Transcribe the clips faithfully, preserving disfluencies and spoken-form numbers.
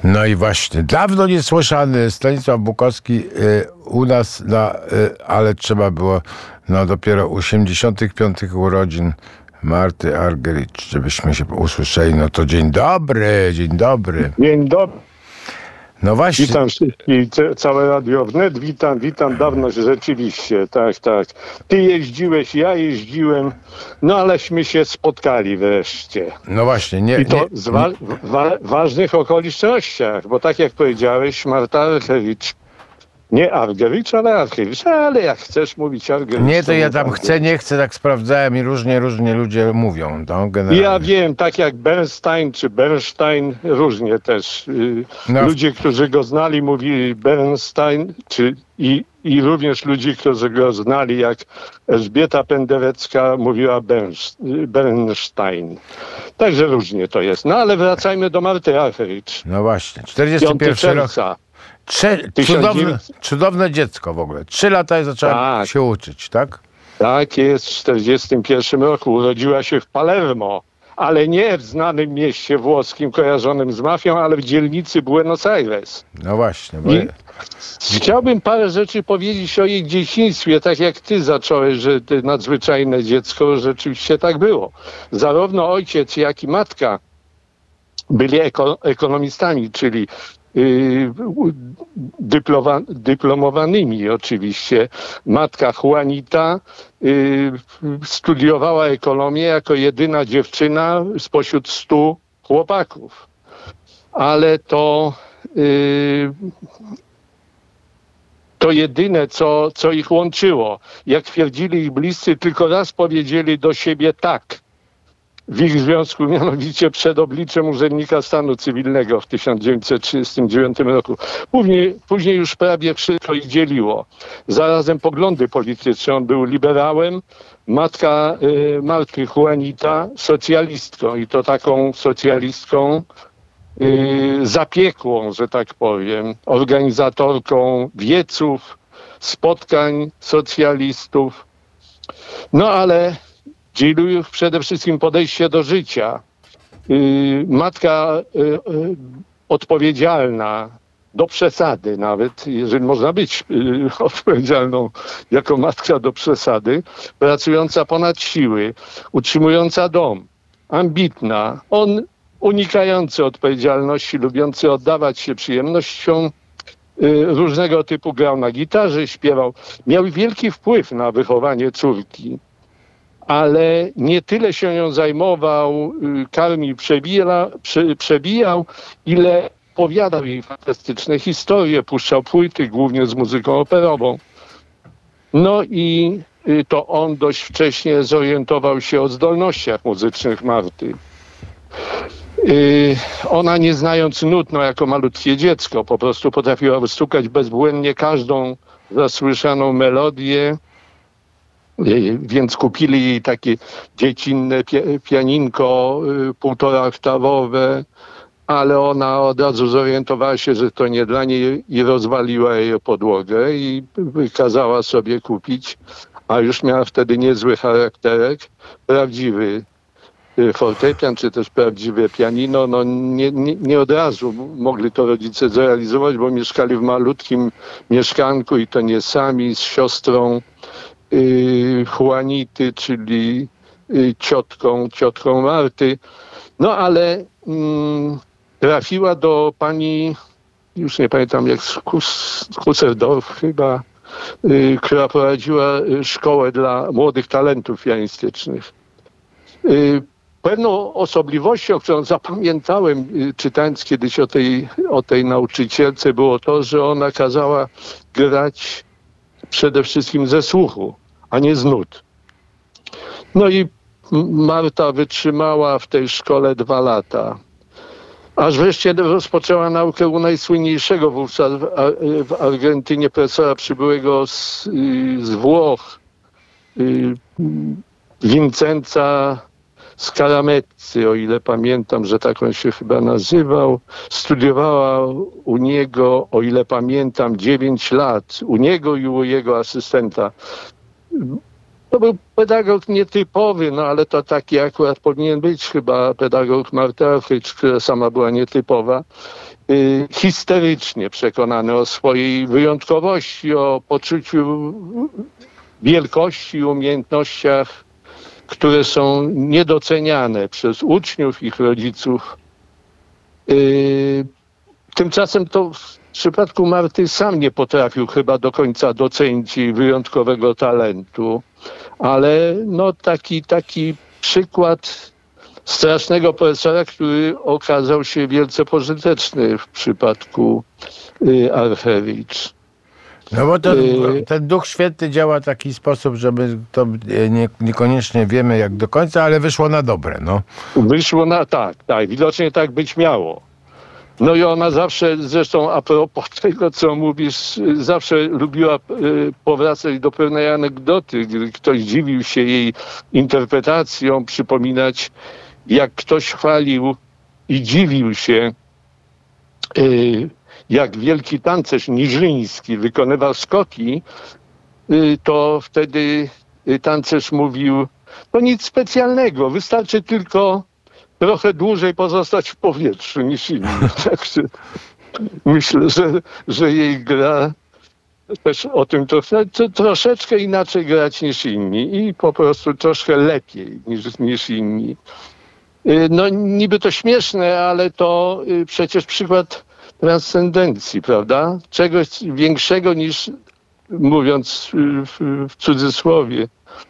No i właśnie, dawno niesłyszany Stanisław Bukowski y, u nas, na, y, ale trzeba było no dopiero osiemdziesiątych piątych urodzin Marty Argerich, żebyśmy się usłyszeli. No to dzień dobry, dzień dobry. Dzień dobry. No właśnie. Witam wszystkich, całe Radio Wnet, witam, witam dawno rzeczywiście, tak, tak. Ty jeździłeś, ja jeździłem, no aleśmy się spotkali wreszcie. No właśnie, nie. I to nie, z wa- wa- ważnych okolicznościach, bo tak jak powiedziałeś, Marta Argerich, nie Argerich, ale Argerich, ale jak chcesz mówić Argerich. Nie, to ja tam Argerich. chcę, nie chcę, tak sprawdzałem i różnie, różnie ludzie mówią. No, generalnie. Ja wiem, tak jak Bernstein czy Bernstein, różnie też. Yy, No. Ludzie, którzy go znali, mówili Bernstein, czy i, i również ludzie, którzy go znali, jak Elżbieta Penderecka, mówiła Bernst- Bernstein. Także różnie to jest. No ale wracajmy do Marty Argerich. No właśnie, czterdziesty pierwszy rok. czerwca. Trze- tysiąc cudowne, dziewięćset cudowne dziecko w ogóle. Trzy lata i zaczęła Tak. się uczyć, tak? Tak jest, w czterdziestym pierwszym roku urodziła się w Palermo, ale nie w znanym mieście włoskim kojarzonym z mafią, ale w dzielnicy Buenos Aires. No właśnie. Bo... I chciałbym parę rzeczy powiedzieć o jej dzieciństwie, tak jak ty zacząłeś, że ty nadzwyczajne dziecko, rzeczywiście tak było. Zarówno ojciec, jak i matka byli eko- ekonomistami, czyli Yy, dyplowa- dyplomowanymi oczywiście. Matka Juanita yy, studiowała ekonomię jako jedyna dziewczyna spośród stu chłopaków. Ale to yy, to jedyne, co, co ich łączyło. Jak twierdzili ich bliscy, tylko raz powiedzieli do siebie tak w ich związku, mianowicie przed obliczem urzędnika stanu cywilnego w tysiąc dziewięćset trzydziestym dziewiątym roku. Później, później już prawie wszystko ich dzieliło. Zarazem poglądy polityczne. On był liberałem, matka y, Marty Juanita socjalistką i to taką socjalistką y, zapiekłą, że tak powiem, organizatorką wieców, spotkań socjalistów. No ale dzielił ich przede wszystkim podejście do życia. Yy, matka yy, yy, odpowiedzialna, do przesady nawet, jeżeli można być yy, odpowiedzialną jako matka do przesady, pracująca ponad siły, utrzymująca dom, ambitna, on unikający odpowiedzialności, lubiący oddawać się przyjemnościom, yy, różnego typu grał na gitarze, śpiewał. Miał wielki wpływ na wychowanie córki. Ale nie tyle się nią zajmował, karmił, przebija, prze, przebijał, ile opowiadał jej fantastyczne historie, puszczał płyty, głównie z muzyką operową. No i to on dość wcześnie zorientował się o zdolnościach muzycznych Marty. Ona, nie znając nut, no jako malutkie dziecko, po prostu potrafiła wystukać bezbłędnie każdą zasłyszaną melodię. Więc kupili jej takie dziecinne pianinko półtora oktawowe, ale ona od razu zorientowała się, że to nie dla niej i rozwaliła jej podłogę i kazała sobie kupić, a już miała wtedy niezły charakterek, prawdziwy fortepian, czy też prawdziwe pianino. No nie, nie, nie od razu mogli to rodzice zrealizować, bo mieszkali w malutkim mieszkanku i to nie sami, z siostrą Juanity, czyli ciotką, ciotką Marty. No ale mm, trafiła do pani, już nie pamiętam jak z Kuserdorf chyba, y, która prowadziła szkołę dla młodych talentów pianistycznych. Y, pewną osobliwością, którą zapamiętałem, y, czytając kiedyś o tej, o tej nauczycielce, było to, że ona kazała grać przede wszystkim ze słuchu, a nie z nut. No i Marta wytrzymała w tej szkole dwa lata. Aż wreszcie rozpoczęła naukę u najsłynniejszego wówczas w Argentynie profesora przybyłego z, z Włoch, Vincenza Scarametti, o ile pamiętam, że tak on się chyba nazywał. Studiowała u niego, o ile pamiętam, dziewięć lat. U niego i u jego asystenta. To był pedagog nietypowy, no ale to taki akurat powinien być chyba pedagog Marty Argerich, która sama była nietypowa. y, histerycznie przekonany o swojej wyjątkowości, o poczuciu wielkości i umiejętnościach, które są niedoceniane przez uczniów, ich rodziców. Y, tymczasem to w przypadku Marty sam nie potrafił chyba do końca docenić jej wyjątkowego talentu, ale no taki, taki przykład strasznego profesora, który okazał się wielce pożyteczny w przypadku y, Argerich. No bo to, ten Duch Święty działa w taki sposób, żeby to nie, niekoniecznie wiemy jak do końca, ale wyszło na dobre, no. Wyszło na tak, tak, widocznie tak być miało. No i ona zawsze, zresztą a propos tego, co mówisz, zawsze lubiła powracać do pewnej anegdoty, gdy ktoś dziwił się jej interpretacją, przypominać, jak ktoś chwalił i dziwił się, jak wielki tancerz niżyński wykonywał skoki, to wtedy tancerz mówił, to nic specjalnego, wystarczy tylko trochę dłużej pozostać w powietrzu niż inni. Także myślę, że, że jej gra też o tym trochę, troszeczkę inaczej grać niż inni i po prostu troszkę lepiej niż, niż inni. No niby to śmieszne, ale to przecież przykład transcendencji, prawda? Czegoś większego niż, mówiąc w, w cudzysłowie,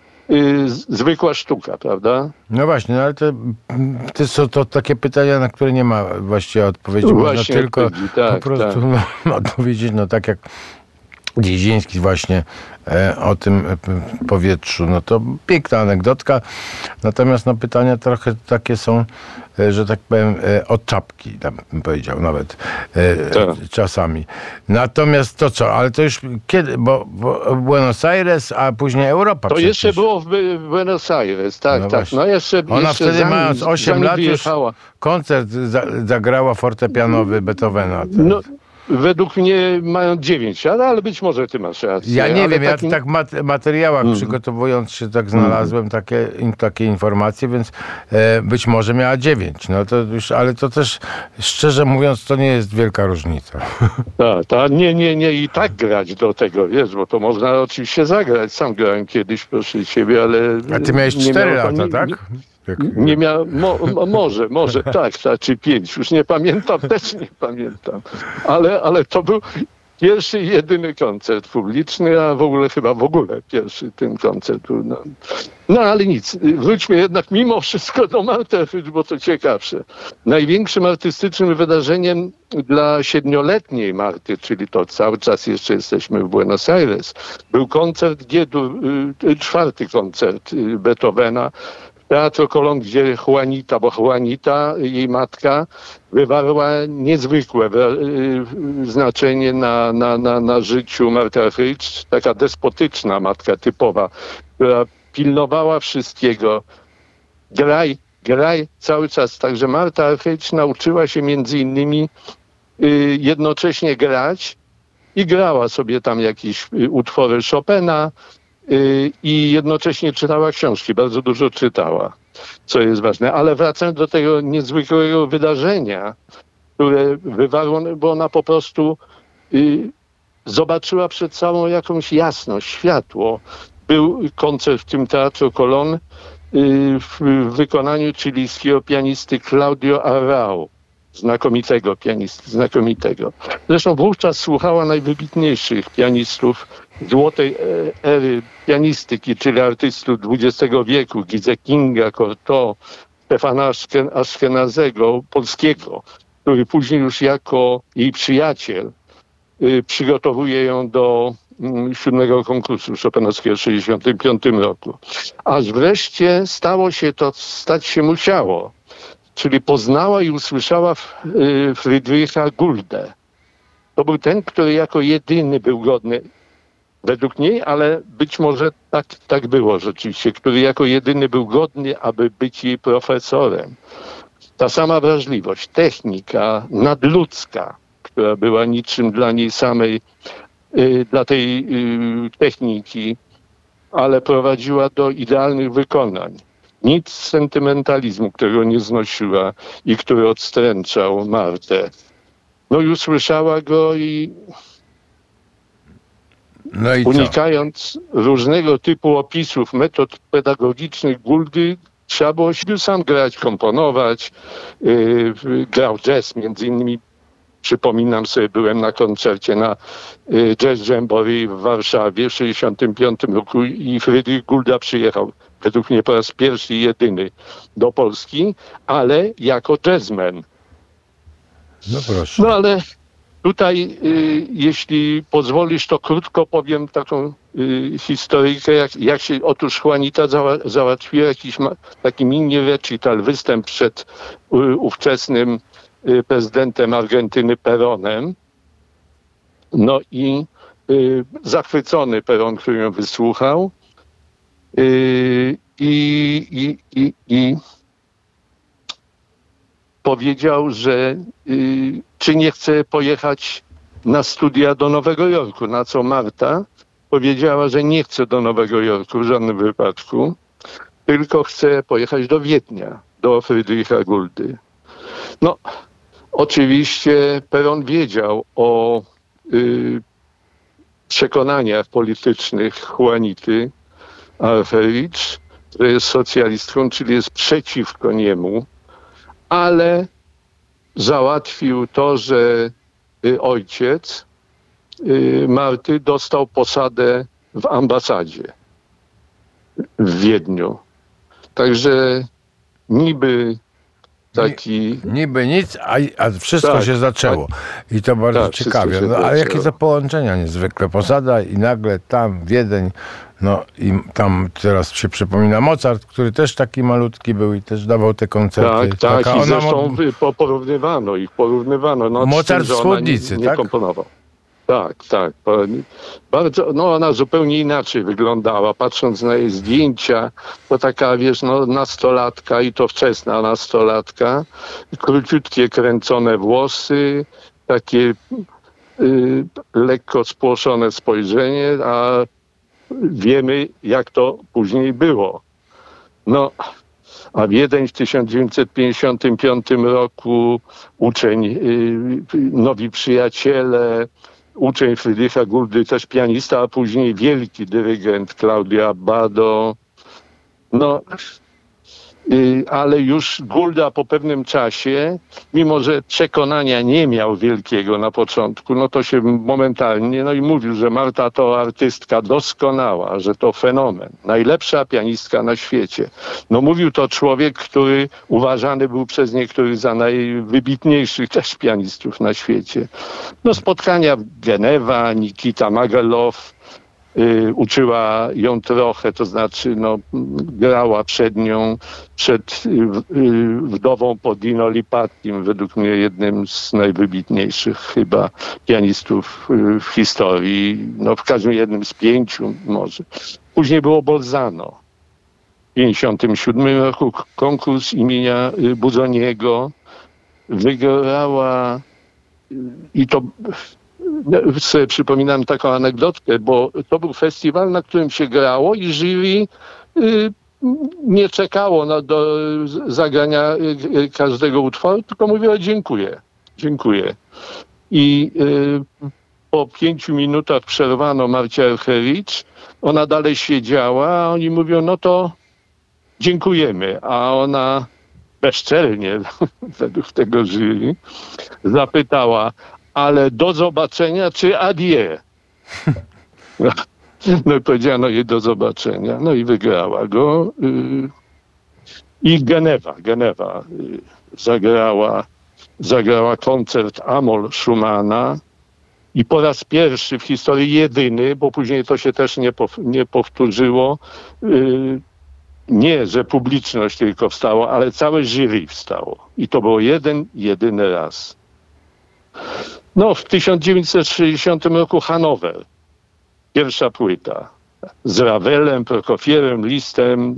zwykła sztuka, prawda? No właśnie, no ale to, to są to takie pytania, na które nie ma właściwie odpowiedzi. Można Właśnie tylko odpowiedzi, tak, po prostu tak. No, odpowiedzieć, no tak jak Dziedziński właśnie e, o tym e, powietrzu. No to piękna anegdotka. Natomiast no, pytania trochę takie są, e, że tak powiem, e, od czapki, tam bym powiedział nawet e, Tak. czasami. Natomiast to co? Ale to już kiedy? Bo, bo Buenos Aires, a później Europa To przecież. jeszcze było w w Buenos Aires, tak, No tak. właśnie. No jeszcze, Ona jeszcze wtedy zanim, mając osiem zanim lat już wyjechała. koncert za, zagrała fortepianowy Beethovena. No, według mnie mają dziewięć lat, ale być może ty masz rację. Ja nie ale wiem, takim... ja w tak mat- materiałach Mm. przygotowując się tak znalazłem mm. takie, in, takie informacje, więc e, być może miała dziewięć. No to już, ale to też szczerze mówiąc to nie jest wielka różnica. Tak, ta, nie, nie, nie i tak grać do tego, wiesz, bo to można oczywiście zagrać. Sam grałem kiedyś, proszę ciebie, ale... A ty miałeś cztery lata, nie, tak? Nie, Jak... nie miał, mo, mo, może, może tak, tak, czy pięć, już nie pamiętam, też nie pamiętam, ale, ale to był pierwszy i jedyny koncert publiczny, a w ogóle chyba w ogóle pierwszy ten koncert był. No, no ale nic, wróćmy jednak mimo wszystko do Marty Argerich, bo to ciekawsze. Największym artystycznym wydarzeniem dla siedmioletniej Marty, czyli to cały czas jeszcze jesteśmy w Buenos Aires, był koncert G-dur, czwarty koncert Beethovena, Teatro Colón, gdzie Juanita, bo Juanita, jej matka, wywarła niezwykłe znaczenie na, na, na, na życiu Marty Argerich. Taka despotyczna matka typowa, która pilnowała wszystkiego. Graj, graj cały czas. Także Marta Argerich nauczyła się między innymi jednocześnie grać i grała sobie tam jakieś utwory Chopina, i jednocześnie czytała książki, bardzo dużo czytała, co jest ważne. Ale wracając do tego niezwykłego wydarzenia, które wywarło, bo ona po prostu y, zobaczyła przed sobą jakąś jasność, światło. Był koncert w tym Teatro Colón y, w, w wykonaniu chilijskiego pianisty Claudio Arrau. Znakomitego pianisty, znakomitego. Zresztą wówczas słuchała najwybitniejszych pianistów złotej ery pianistyki, czyli artystów dwudziestego wieku, Gizę Kinga, Cortot, Stefana Aszkenazego, polskiego, który później już jako jej przyjaciel y, przygotowuje ją do y, siódmego konkursu chopinowskiego w tysiąc dziewięćset sześćdziesiątym piątym roku. Aż wreszcie stało się to, stać się musiało. Czyli poznała i usłyszała Friedricha Gulde. To był ten, który jako jedyny był godny, według niej, ale być może tak, tak było rzeczywiście, który jako jedyny był godny, aby być jej profesorem. Ta sama wrażliwość, technika nadludzka, która była niczym dla niej samej, dla tej techniki, ale prowadziła do idealnych wykonań. Nic z sentymentalizmu, którego nie znosiła i który odstręczał Martę. no już słyszała go i, No i co? unikając różnego typu opisów, metod pedagogicznych Gouldy, trzeba było się sam grać, komponować. Yy, grał jazz, między innymi przypominam sobie, byłem na koncercie na y, Jazz Jamboree w Warszawie w sześćdziesiątym piątym roku i Friedrich Goulda przyjechał, według mnie po raz pierwszy i jedyny, do Polski, ale jako jazzman. No proszę. No ale tutaj, y, jeśli pozwolisz, to krótko powiem taką y, historyjkę, jak, jak się, otóż Juanita zała, załatwiła jakiś ma, taki mini recital, występ przed y, ówczesnym y, prezydentem Argentyny Peronem. No i y, zachwycony Peron, który ją wysłuchał. Y, i, i, i, i powiedział, że y, czy nie chce pojechać na studia do Nowego Jorku, na co Marta powiedziała, że nie chce do Nowego Jorku w żadnym wypadku, tylko chce pojechać do Wiednia, do Friedricha Gouldy. No, oczywiście Peron wiedział o y, przekonaniach politycznych Juanity Argerich, który jest socjalistką, czyli jest przeciwko niemu, ale załatwił to, że y, ojciec y, Marty dostał posadę w ambasadzie w Wiedniu. Także niby taki... Niby nic, a, a wszystko Tak, się zaczęło. I to bardzo tak, wszystko ciekawie. się No, ale jakie zaczęło. to połączenia niezwykle. Posada i nagle tam Wiedeń, no i tam teraz się przypomina Mozart, który też taki malutki był i też dawał te koncerty. Tak, tak. Taka I ona zresztą mo- wy- po- porównywano ich, porównywano. No, z Mozart tym, że w ona Chłodnicy, nie, nie tak? komponował. Tak, tak. Po- Bardzo, no ona zupełnie inaczej wyglądała. Patrząc na jej zdjęcia, to taka, wiesz, no nastolatka i to wczesna nastolatka. Króciutkie, kręcone włosy, takie y, lekko spłoszone spojrzenie, a wiemy, jak to później było. No, a Wiedeń w tysiąc dziewięćset pięćdziesiątym piątym roku, uczeń, y, nowi przyjaciele, uczeń Friedricha Gouldy, też pianista, a później wielki dyrygent Claudio Abbado. No, y, ale już Goulda po pewnym czasie, mimo że przekonania nie miał wielkiego na początku, no to się momentalnie, no i mówił, że Marta to artystka doskonała, że to fenomen, najlepsza pianistka na świecie. No mówił to człowiek, który uważany był przez niektórych za najwybitniejszych też pianistów na świecie. No spotkania w Genewa, Nikita Magelow, Y, uczyła ją trochę, to znaczy no, grała przed nią, przed y, y, wdową Podino Lipattim, według mnie jednym z najwybitniejszych chyba pianistów y, w historii, no w każdym jednym z pięciu może. Później było Bolzano. W pięćdziesiątym siódmym roku konkurs imienia y, Busoniego, wygrała y, i to... Sobie przypominam taką anegdotkę, bo to był festiwal, na którym się grało i jury y, nie czekało na do zagrania y, każdego utworu, tylko mówiło dziękuję, dziękuję. I y, po pięciu minutach przerwano Marcie Argerich, ona dalej siedziała, a oni mówią, no to dziękujemy, a ona bezczelnie, według tego jury, zapytała, ale do zobaczenia, czy adieu? No i powiedziano jej do zobaczenia. No i wygrała go. I Genewa, Genewa zagrała, zagrała koncert Amol Schumana i po raz pierwszy w historii jedyny, bo później to się też nie, pow, nie powtórzyło, nie, że publiczność tylko wstało, ale całe jury wstało. I to było jeden, jedyny raz. No, w tysiąc dziewięćset sześćdziesiątym roku Hanower. Pierwsza płyta. Z Ravelem, Prokofiewem, Listem,